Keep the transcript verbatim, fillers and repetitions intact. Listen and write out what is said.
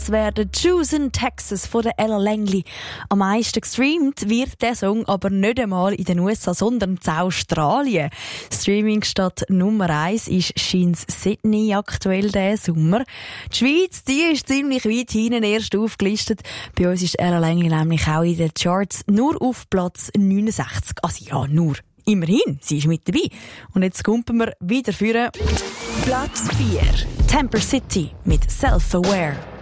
das wäre der «Choosing Texas» von der Ella Langley. Am meisten gestreamt wird der Song aber nicht einmal in den U S A, sondern in Australien. Streamingstadt Nummer eins ist scheint's Sydney aktuell diesen Sommer. Die Schweiz, die ist ziemlich weit hinten erst aufgelistet. Bei uns ist Ella Langley nämlich auch in den Charts nur auf Platz neunundsechzig. Also ja, nur. Immerhin, sie ist mit dabei. Und jetzt kommen wir wieder für Platz vier. Temper City mit Self-Aware.